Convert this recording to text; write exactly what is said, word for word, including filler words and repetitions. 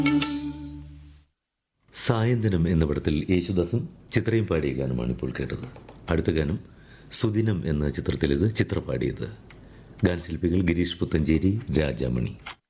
സായന്തനം എന്ന പടത്തിൽ യേശുദാസും ചിത്രയും പാടിയ ഗാനമാണ് ഇപ്പോൾ കേട്ടത്. അടുത്ത ഗാനം സുദിനം എന്ന ചിത്രത്തിലേത് ചിത്ര പാടിയത്. ഗാനശില്പികൾ ഗിരീഷ് പുത്തഞ്ചേരി, രാജാമണി.